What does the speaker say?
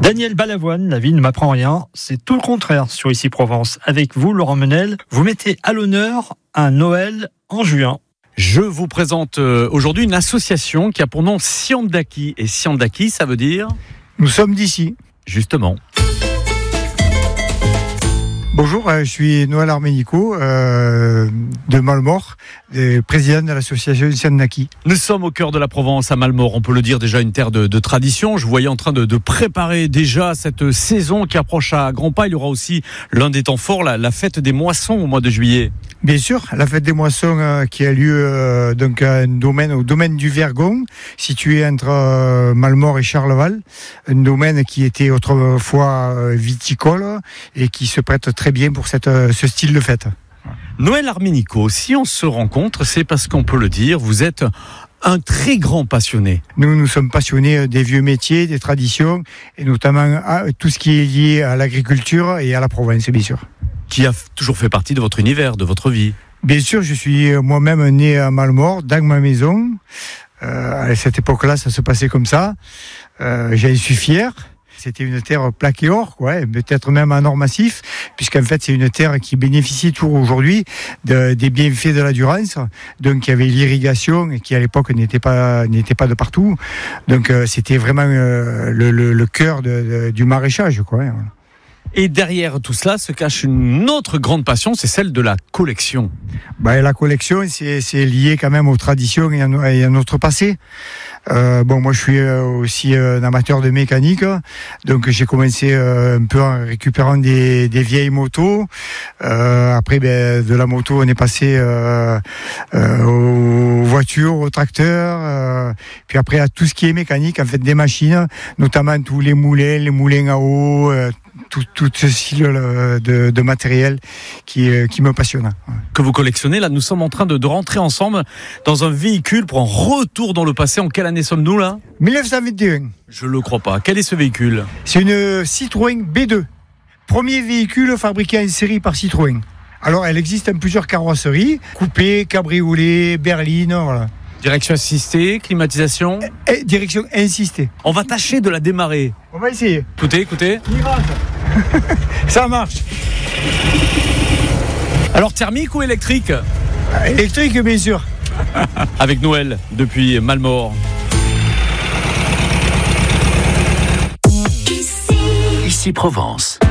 Daniel Balavoine, la vie ne m'apprend rien, c'est tout le contraire sur Ici Provence. Avec vous, Laurent Menel, vous mettez à l'honneur un Noël en juin. Je vous présente aujourd'hui une association qui a pour nom Siandaki. Et Siandaki, ça veut dire ? Nous sommes d'ici. Justement. Bonjour, je suis Noël Arménico de Malmort, président de l'association Siandaki. Nous sommes au cœur de la Provence, à Malmort. On peut le dire déjà une terre de tradition. Je vous voyais en train de préparer déjà cette saison qui approche à grands pas. Il y aura aussi l'un des temps forts, la fête des moissons au mois de juillet. Bien sûr, la fête des moissons qui a lieu au domaine du Vergon, situé entre Malmort et Charleval, un domaine qui était autrefois viticole et qui se prête très bien pour ce style de fête. Noël Arménico, si on se rencontre, c'est parce qu'on peut le dire, vous êtes un très grand passionné. Nous sommes passionnés des vieux métiers, des traditions, et notamment tout ce qui est lié à l'agriculture et à la Provence, bien sûr. Qui a toujours fait partie de votre univers, de votre vie. Bien sûr, je suis moi-même né à Malmort, dans ma maison. À cette époque-là, ça se passait comme ça. J'en suis fier. C'était une terre plaquée or, peut-être même en or massif, puisqu'en fait, c'est une terre qui bénéficie toujours aujourd'hui des bienfaits de la Durance. Donc, il y avait l'irrigation, qui à l'époque n'était pas de partout. Donc, c'était vraiment le cœur du maraîchage, Et derrière tout cela se cache une autre grande passion, c'est celle de la collection. La collection, c'est lié quand même aux traditions et à notre passé. Moi, je suis aussi un amateur de mécanique, donc j'ai commencé un peu en récupérant des vieilles motos. Après, de la moto, on est passé aux voitures, aux tracteurs, puis après à tout ce qui est mécanique, en fait, des machines, notamment tous les moulins à eau. Tout ce style de matériel qui me passionne. Que vous collectionnez, là, nous sommes en train de rentrer ensemble dans un véhicule pour un retour dans le passé. En quelle année sommes-nous, là ? 1921. Je le crois pas. Quel est ce véhicule ? C'est une Citroën B2. Premier véhicule fabriqué en série par Citroën. Alors, elle existe en plusieurs carrosseries. Coupé, cabriolet, berline, voilà. Direction assistée, climatisation ? Direction assistée. On va tâcher de la démarrer. On va essayer. Écoutez. Ça marche. Alors, thermique ou électrique ? Électrique, bien sûr. Avec Noël, depuis Malmort. Ici Provence.